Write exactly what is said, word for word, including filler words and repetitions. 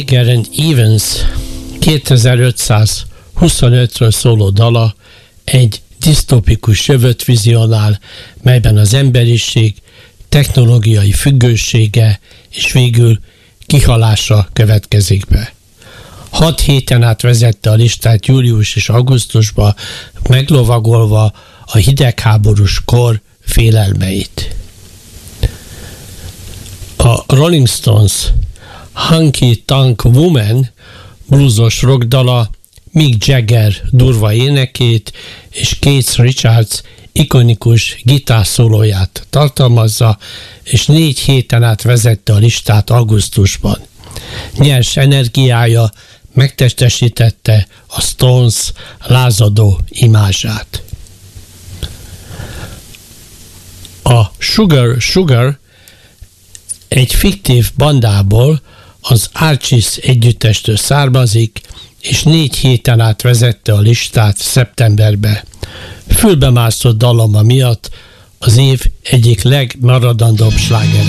Wager and Evans kétezer-ötszázhuszonötről szóló dala egy disztopikus jövőt vizionál, melyben az emberiség technológiai függősége és végül kihalása következik be. Hat héten át vezette a listát július és augusztusban, meglovagolva a hidegháborús kor félelmeit. A Rolling Stones Honky Tonk Woman bluesos rockdala Mick Jagger durva énekét és Keith Richards ikonikus gitárszólóját tartalmazza, és négy héten át vezette a listát augusztusban. Nyers energiája megtestesítette a Stones lázadó imázsát. A Sugar Sugar egy fiktív bandából, az Archies együttestől származik, és négy héten át vezette a listát szeptemberbe. Fülbemászott dalama miatt az év egyik legmaradandóbb sláger.